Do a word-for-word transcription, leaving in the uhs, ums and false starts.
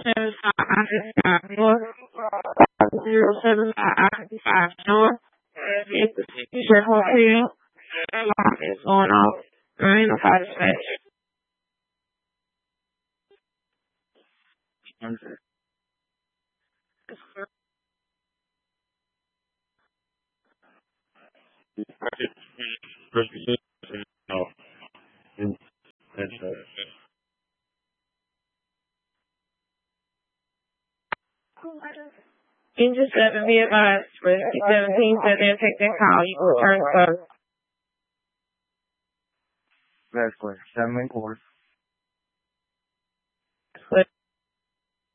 seven five I-fifty-five North, zero seven five I-fifty-five North, you said hotel, alarm is going off, marine fire dispatch. No. Engine seven, be advised, Rescue seventeen said they'll take that call. You will return first. That's clear. Seven and quarter.